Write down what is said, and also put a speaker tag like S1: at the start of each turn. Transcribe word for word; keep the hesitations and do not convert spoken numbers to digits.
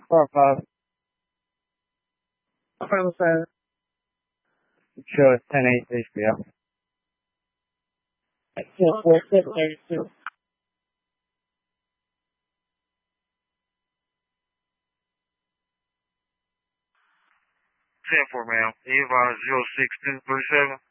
S1: four five.
S2: Okay, what's that?
S1: Show us ten eight H B O.
S2: Yeah, four six thirty-two.
S3: ten four, ma'am. Eva zero six two three seven.